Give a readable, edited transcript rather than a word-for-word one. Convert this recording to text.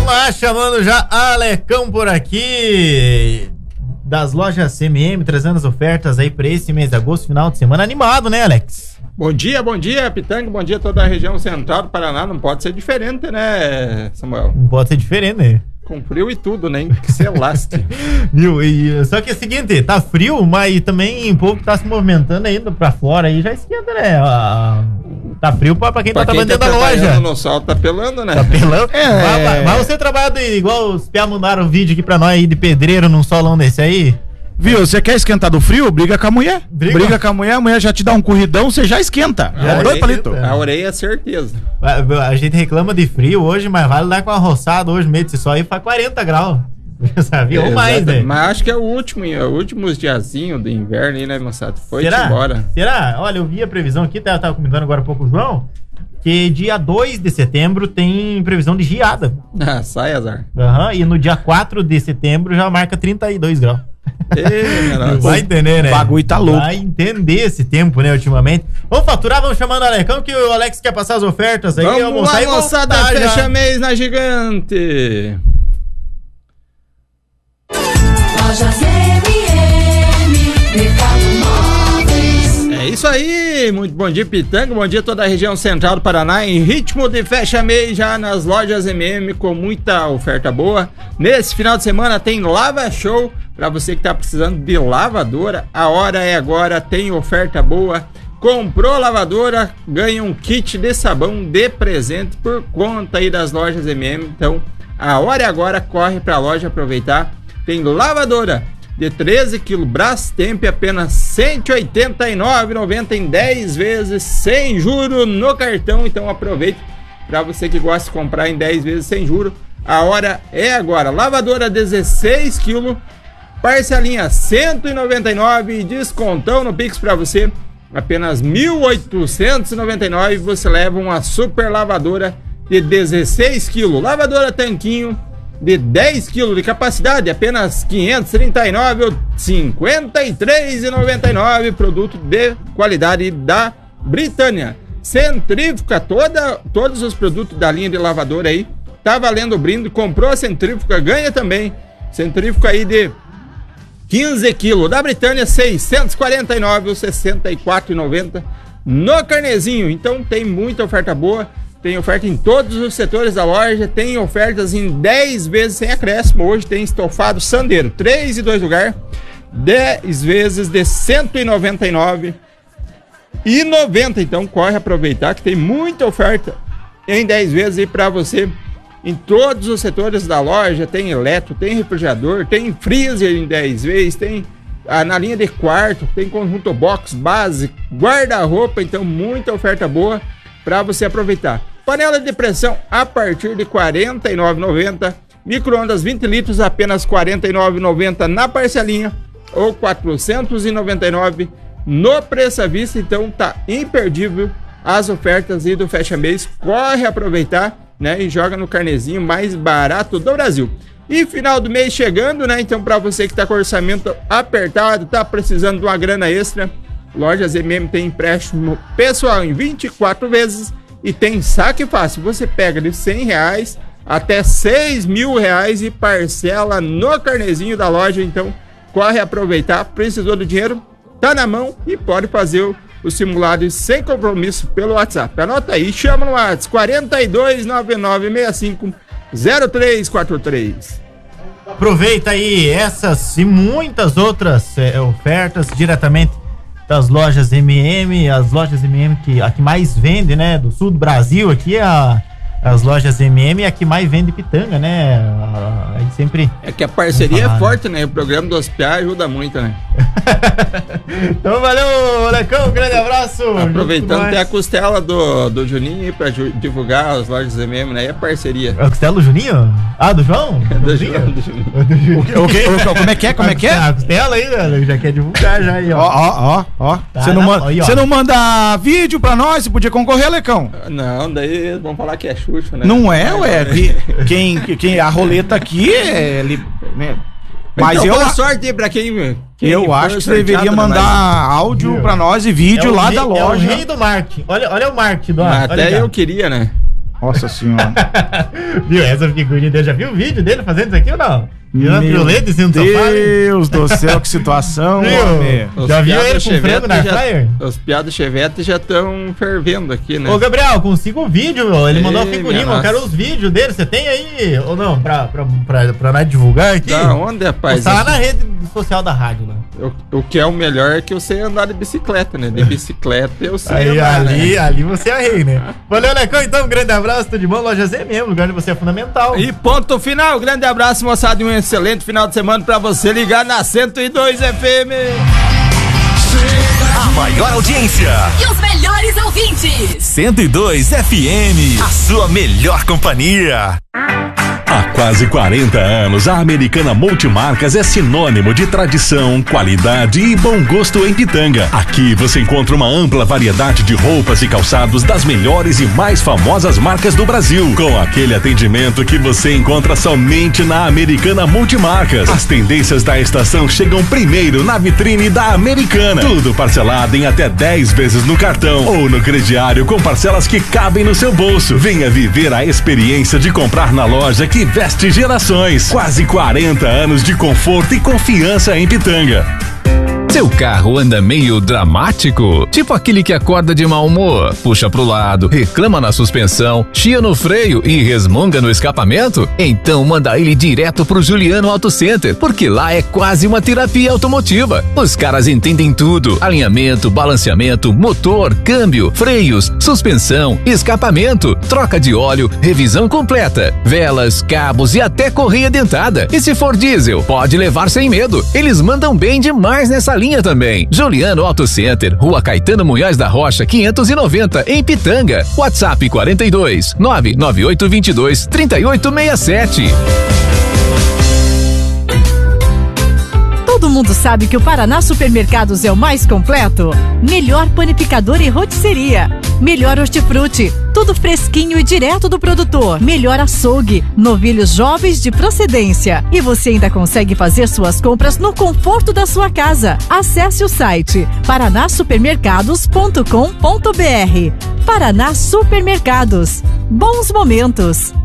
lá, chamando já Alecão por aqui, das lojas CMM, trazendo as ofertas aí para esse mês de agosto, final de semana animado, né, Alex? Bom dia, Pitanga, bom dia a toda a região central do Paraná, não pode ser diferente, né, Samuel? Não pode ser diferente, né? Com frio e tudo, né? Que se lasque. Viu? Só que é o seguinte, tá frio, mas também o povo tá se movimentando ainda pra fora aí, já esquenta, né? Tá frio pra quem tá trabalhando dentro da loja. No sol tá pelando, né? Tá pelando. Mas você trabalha igual os piá mandaram um vídeo aqui pra nós aí de pedreiro num solão desse aí? Viu, você quer esquentar do frio? Briga com a mulher. Briga com a mulher já te dá um corridão, você já esquenta. A orelha é certeza. A gente reclama de frio hoje, mas vale lá com a roçada hoje, meio de sol aí faz 40 graus. Sabe? Ou mais, né? Mas acho que é o últimos diazinhos do inverno aí, né, moçada? Foi embora. Será? Olha, eu vi a previsão aqui, tava comentando agora há pouco o João, que dia 2 de setembro tem previsão de geada. Sai, azar. E no dia 4 de setembro já marca 32 graus. Vai entender, né? O bagulho tá louco. Vai entender esse tempo, né, ultimamente. Vamos faturar, vamos chamando o Alecão, que o Alex quer passar as ofertas aí. Vamos lá, moçada, fecha mês na Gigante. Lojas CMM, Mercado Móveis. É isso aí, muito bom dia, Pitanga, bom dia a toda a região central do Paraná, em ritmo de fecha mês já nas lojas MM com muita oferta boa. Nesse final de semana tem Lava Show, para você que tá precisando de lavadora, a hora é agora, tem oferta boa. Comprou lavadora, ganha um kit de sabão de presente por conta aí das lojas MM, então a hora é agora, corre pra loja aproveitar. Tem lavadora de 13 kg Brastemp, apenas R$ 189,90 em 10 vezes sem juro no cartão. Então aproveite, para você que gosta de comprar em 10 vezes sem juro. A hora é agora. Lavadora 16 kg, parcelinha R$ 199, descontão no Pix para você, apenas R$ 1.899. Você leva uma super lavadora de 16 kg. Lavadora Tanquinho de 10 kg de capacidade, apenas R$ 539 ou R$ 53,99, produto de qualidade da Britânia. Centrífuga, todos os produtos da linha de lavadora aí, tá valendo o brinde. Comprou a centrífuga, ganha também. Centrífuga aí de 15 kg da Britânia, R$ 649 ou R$ 64,90 no carnezinho. Então tem muita oferta boa. Tem oferta em todos os setores da loja, tem ofertas em 10 vezes sem acréscimo. Hoje tem estofado Sandeiro, 3 e 2 lugar, 10 vezes de R$ 199,90. Então corre aproveitar que tem muita oferta em 10 vezes aí para você em todos os setores da loja. Tem eletro, tem refrigerador, tem freezer em 10 vezes, tem na linha de quarto, tem conjunto box, base, guarda-roupa. Então muita oferta boa para você aproveitar. Panela de pressão a partir de R$ 49,90. Micro-ondas 20 litros apenas R$ 49,90 na parcelinha ou R$ 499 no preço à vista. Então tá imperdível as ofertas aí do fecha mês. Corre aproveitar, né, e joga no carnezinho mais barato do Brasil. E final do mês chegando, né? Então para você que tá com orçamento apertado, tá precisando de uma grana extra, Lojas MM tem empréstimo pessoal em 24 vezes e tem saque fácil. Você pega de R$100 até R$6.000 e parcela no carnezinho da loja. Então corre aproveitar, precisou do dinheiro, tá na mão e pode fazer o simulado sem compromisso pelo WhatsApp. Anota aí, chama no WhatsApp 4299650343. Aproveita aí essas e muitas outras ofertas diretamente das lojas MM, as lojas MM a que mais vende, né, do sul do Brasil, aqui as lojas MM é a que mais vende pitanga, né? A gente sempre... É que a parceria é forte, né? O programa do Hospital ajuda muito, né? Então valeu, Lecão, um grande abraço. Aproveitando, tem a costela do Juninho aí pra divulgar as lojas MM, né? E a parceria. A costela do Juninho? Ah, do João? Do Juninho. Como é que é? A costela aí, velho, já quer divulgar já aí, ó. Tá, Você não manda vídeo pra nós? Você podia concorrer, Lecão? Não, daí vão falar que é Xuxa, né? Não é, ué. Quem a roleta aqui é... Né? Mas então, boa sorte aí pra quem eu acho que você deveria mandar áudio pra nós e vídeo lá da loja. É o rei do marketing. Olha o marketing do até eu queria, né? Nossa senhora. Viu essa figurinha dele? Já viu o vídeo dele fazendo isso aqui ou não? Meu Deus do céu, que situação, homem. Já viu ele com frango na fryer? Os piados Chevette já estão fervendo aqui, né? Ô, Gabriel, consigo o vídeo, meu. Ele mandou uma figurinha, eu quero os vídeos dele. Você tem aí ou não? Pra nós divulgar aqui? Da onde, rapaz? Tá lá na rede social da rádio lá. O que é o melhor é que eu sei andar de bicicleta, né? De bicicleta eu sei aí, andar, ali você é rei, né? Valeu, Lecão, então, um grande abraço, tudo de bom. Lojas MM, lugar onde você é fundamental. E ponto final, grande abraço, moçada, e um excelente final de semana pra você ligar na 102 FM. A maior audiência E os melhores ouvintes. 102 FM, a sua melhor companhia. Há quase 40 anos, a Americana Multimarcas é sinônimo de tradição, qualidade e bom gosto em Pitanga. Aqui você encontra uma ampla variedade de roupas e calçados das melhores e mais famosas marcas do Brasil, com aquele atendimento que você encontra somente na Americana Multimarcas. As tendências da estação chegam primeiro na vitrine da Americana. Tudo parcelado em até 10 vezes no cartão ou no crediário com parcelas que cabem no seu bolso. Venha viver a experiência de comprar na loja que veste gerações. Quase 40 anos de conforto e confiança em Pitanga. Seu carro anda meio dramático? Tipo aquele que acorda de mau humor, puxa pro lado, reclama na suspensão, chia no freio e resmunga no escapamento? Então manda ele direto pro Juliano Auto Center, porque lá é quase uma terapia automotiva. Os caras entendem tudo: alinhamento, balanceamento, motor, câmbio, freios, suspensão, escapamento, troca de óleo, revisão completa, velas, cabos e até correia dentada. E se for diesel, pode levar sem medo. Eles mandam bem demais nessa linha também. Juliano Auto Center, Rua Caetano Munhoz da Rocha, 590, em Pitanga. WhatsApp 42 99822 3867. Todo mundo sabe que o Paraná Supermercados é o mais completo. Melhor panificador e rotisseria. Melhor hortifruti. Tudo fresquinho e direto do produtor. Melhor açougue. Novilhos jovens de procedência. E você ainda consegue fazer suas compras no conforto da sua casa. Acesse o site paranasupermercados.com.br. Paraná Supermercados. Bons momentos.